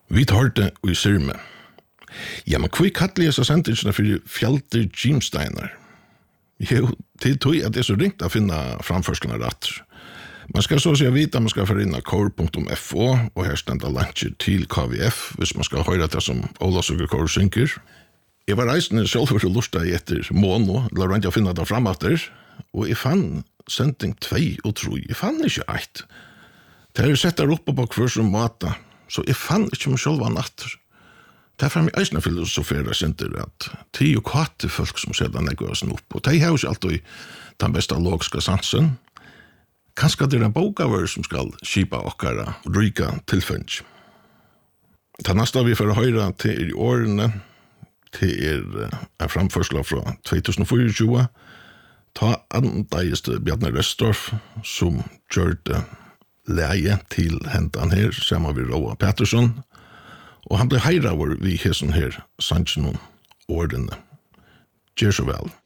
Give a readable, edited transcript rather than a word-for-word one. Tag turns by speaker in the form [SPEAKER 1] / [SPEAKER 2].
[SPEAKER 1] Vi tar det i Syrme. Ja, men hva kattelig jeg så sendtingsene for Fjalter Gymsteiner? Jo, til tog at det er så ringt å finne framførslene rett. Man skal så si vite at man skal få inn kor.fo, og her stender lansjer til KVF, hvis man skal høre det som Ola Suger Kor synker. Jeg var reisende selv for å lusta etter Mono, eller rent å finne det frematter, og jeg fann sending 2 og 3. Jeg fann ikke 1. Det er sett der oppe på hver som måte, så jeg fann ikke meg selv av natter. Derfor er jeg eisende filosofere senter at de og kvate folk som setter negåsen opp, og de har jo ikke alltid den beste logiske sansen. Kanskje det er en bokavør som skal skipa okkara ryka tilfølge. Det neste vi får høre til i årene, til en framførsel fra 2024, ta andreiste Bjarne Restorff som gjør det leie til hentan her, sammen med Roa Pettersson, og han ble heiraver vi hessen her, sannsjonen årene. Gjør så vel.